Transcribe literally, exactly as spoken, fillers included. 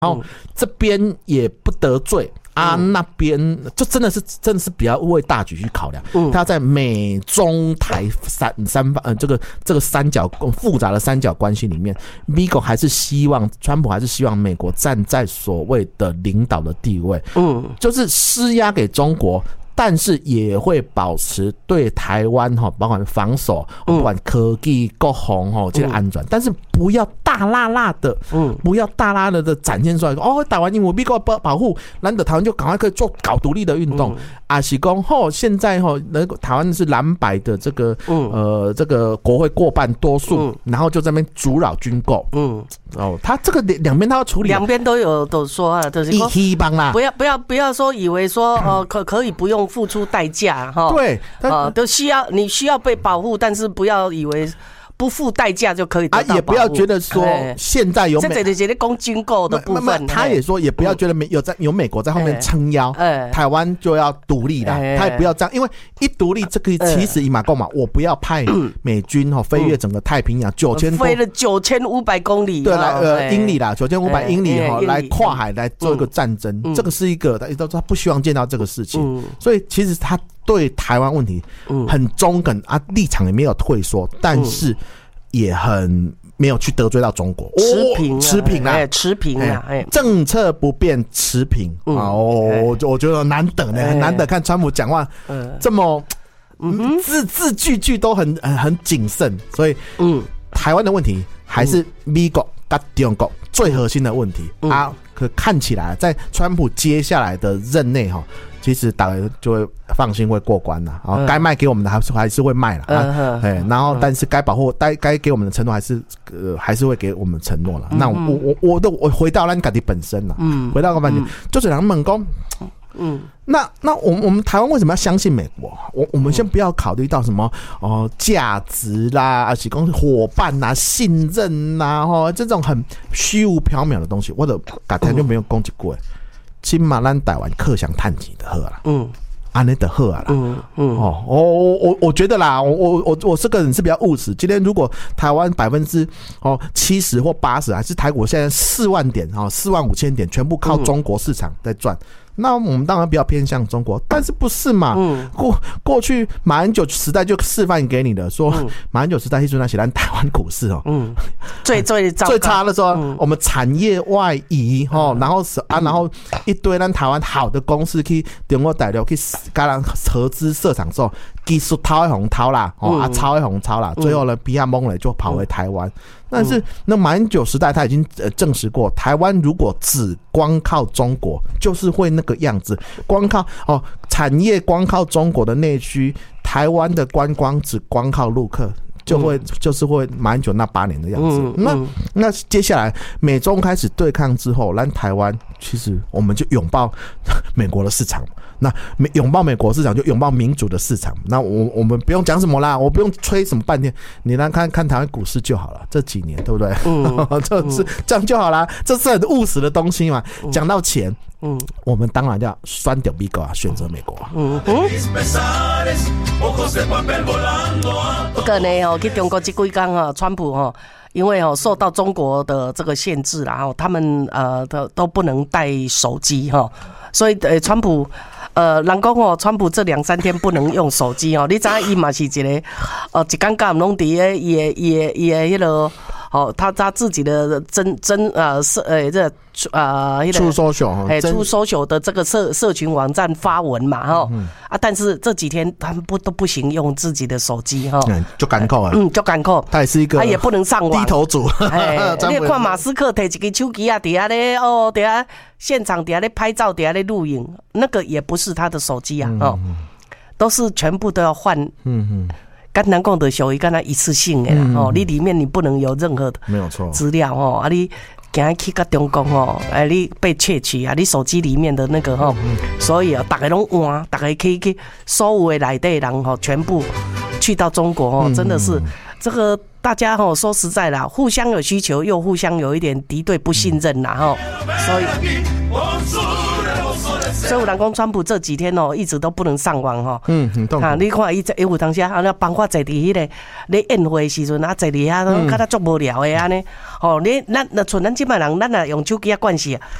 然后这边也不得罪。啊，那边就真的是真的是比较为大局去考量，嗯、他在美中台三三方呃这个这个三角复杂的三角关系里面，美国还是希望川普还是希望美国站在所谓的领导的地位，嗯，就是施压给中国。但是也会保持对台湾哈，包括防守，不管科技、国防哈这个安全，但是不要大辣辣的，嗯，不要大辣辣的展现出来，哦，台湾因为美国保护，难得台湾就赶快可以做搞独立的运动，啊，是讲吼，现在吼，那个台湾是蓝白的这个，呃，这个国会过半多数，然后就在那边阻扰军购，嗯，哦，他这个两边他要处理， 两边都有都说啊，就是希望啦， 不要不要不要说以为说哦可可以不用付出代价哈， 对， 啊，都需要你需要被保护，但是不要以为不付代价就可以得到保护，啊， 也不要觉得说现在有美， 这这这攻军购的部分， 他也说也不要觉得美有在有美国在后面撑腰，台湾就要独立了，他也不要这样，因为一独立这个其实以马购嘛，我不要派美军哈飞越整个太平洋九千飞了九千五百公里， 对，来呃英里啦，九千五百英里哈来跨海来做一个战争，这个是一个他不希望见到这个事情，所以其实他对台湾问题很中肯啊，立场也没有退缩，但是也很没有去得罪到中国， 持平、啊， 持平啦， 持平啦， 政策不变，持平啊！哦，我觉得难得呢，很难得看川普讲话这么字字句句都很很很谨慎，所以嗯，台湾的问题还是美国跟中国最核心的问题啊。可看起来在川普接下来的任内哈。其实大家就会放心会过关了，然后该卖给我们的还是还是会卖了，啊嗯、然后但是该保护该该给我们的承诺还是呃还是会给我们承诺了。嗯、那我我我都我回到咱家己本身了，嗯，回到个本身，就是人们讲，嗯，那那我们我们台湾为什么要相信美国？我我们先不要考虑到什么哦价值啦，而且讲伙伴啦、信任啦，哈，这种很虚无缥缈的东西，我都改天就没有攻击过。起码咱台湾客享探钱的好啦，嗯，安尼的好啦，嗯嗯，哦，我我我觉得啦，我我我我这个人是比较务实。今天如果台湾百分之哦七十或八十，还是台股现在四万点哦四万五千点，全部靠中国市场在赚。那我们当然比较偏向中国，但是不是嘛？嗯、过过去马英九时代就示范给你的，说、嗯、马英九时代那时候那些咱台湾股市哦，嗯， 最最最差的时候，嗯、我们产业外移哦，然后啊，然后一堆咱台湾好的公司去中国大陆去跟人合资设厂之后，技术掏一红掏啦，哦、嗯、啊抄一红抄啦，最后呢比亚蒙了就跑回台湾。嗯但是那马英九时代他已经呃证实过，台湾如果只光靠中国，就是会那个样子。光靠哦产业光靠中国的内需，台湾的观光只光靠陆客，就会、嗯、就是会马英九那八年的样子。嗯嗯、那那接下来美中开始对抗之后，咱台湾其实我们就拥抱美国的市场。那拥抱美国市场就拥抱民主的市场，那我我们不用讲什么啦，我不用吹什么半天，你来看看台湾股市就好了，这几年对不对？嗯，这是这样就好啦，这是很务实的东西嘛。讲、嗯、到钱，嗯，我们当然要酸掉美国啊，选择美国啊。嗯嗯。 不过呢，哦，去中国这几天哈，川普哈。因为哦受到中国的这个限制啦，他们呃都都不能带手机哈，所以呃川普呃人讲哦，川普这两三天不能用手机哦，你知影伊嘛是一个呃一感觉拢伫咧伊的伊的伊的迄个哦，他他自己的真真呃社呃这呃出 social 哎出 social 的这个社社群网站发文嘛哈、嗯、啊，但是这几天他们不都不行用自己的手机哈， 嗯，就赶扣啊， 嗯，就赶扣， 他也是一个， 他也不能上网， 低头族。 哎，你看马斯克摕一个手机啊，底下咧哦，底下现场底下咧拍照，底下咧录影，那个也不是他的手机啊，嗯、哦，都是全部都要换，嗯嗯。跟咱讲的属于跟他一次性的啦、嗯、哦，你里面你不能有任何的没有错资料哦，啊你行去到中国哦，哎你被窃取啊，你手机里面的那个哦，嗯、所以啊，大家拢换，大家可以去所有的内地人哦，全部去到中国哦，嗯、真的是这个大家哦，说实在啦，互相有需求，又互相有一点敌对不信任啦哈、嗯，所以。 所以有人讲川普这几天哦，一直都不能上网哈。 嗯，很痛苦。 啊，你看伊伊有当时啊，那帮我坐伫迄个咧宴会时阵啊，坐伫遐，敢若足无聊的安尼。哦，你咱那像咱即摆人，咱若用手机啊惯势啊，